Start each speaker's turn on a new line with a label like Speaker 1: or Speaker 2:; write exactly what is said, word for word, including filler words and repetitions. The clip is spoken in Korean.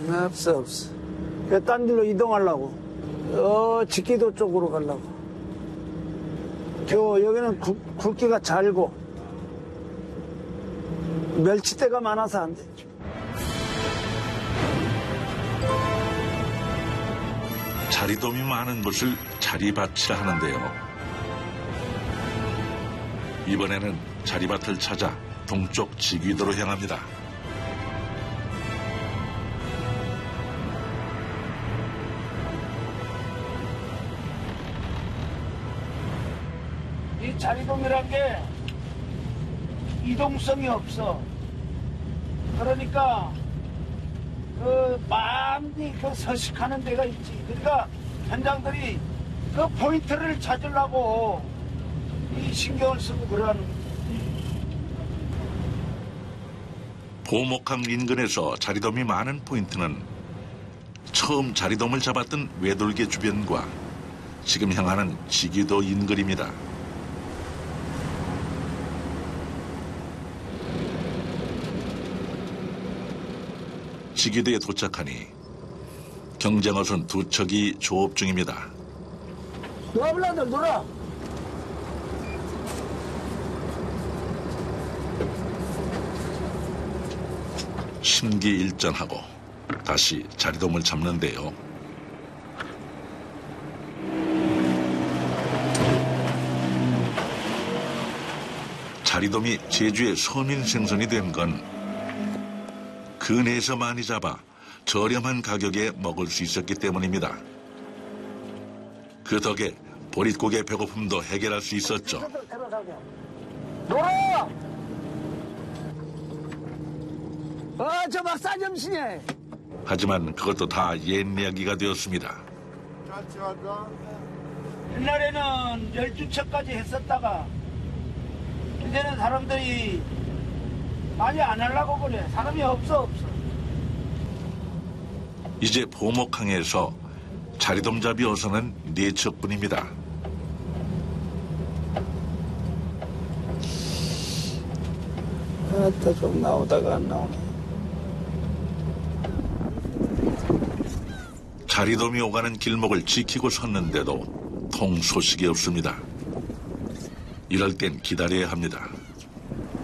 Speaker 1: 없어, 없어. 딴 데로 이동하려고. 어, 직기도 쪽으로 가려고. 저, 여기는 굵, 굵기가 잘고, 멸치대가 많아서 안 돼.
Speaker 2: 자리돔이 많은 곳을 자리밭이라 하는데요. 이번에는 자리밭을 찾아 동쪽 지귀도로 향합니다.
Speaker 1: 이 자리돔이란 게 이동성이 없어. 그러니까 그 많이 그 서식하는 데가 있지. 그러니까 현장들이 그 포인트를 찾으려고 이 신경을 쓰고 그러는 거지.
Speaker 2: 보목항 인근에서 자리돔이 많은 포인트는 처음 자리돔을 잡았던 외돌개 주변과 지금 향하는 지귀도 인근입니다. 지귀도에 도착하니 경쟁어선 두 척이 조업 중입니다.
Speaker 1: 놀아블라들 놀아.
Speaker 2: 심기일전하고 다시 자리돔을 잡는데요. 자리돔이 제주의 서민 생선이 된 건 근해에서 많이 잡아 저렴한 가격에 먹을 수 있었기 때문입니다. 그 덕에 보릿고개 배고픔도 해결할 수 있었죠.
Speaker 1: 놀아! 어, 저 막사점심이네.
Speaker 2: 하지만 그것도 다 옛 이야기가 되었습니다.
Speaker 1: 옛날에는 열두 척까지 했었다가 이제는 사람들이 많이 안 하려고 그래. 사람이 없어 없어.
Speaker 2: 이제 보목항에서 자리돔잡이 어선은 네 척뿐입니다.
Speaker 1: 아따 좀 나오다가 안 나오네.
Speaker 2: 자리돔이 오가는 길목을 지키고 섰는데도 통 소식이 없습니다. 이럴 땐 기다려야 합니다.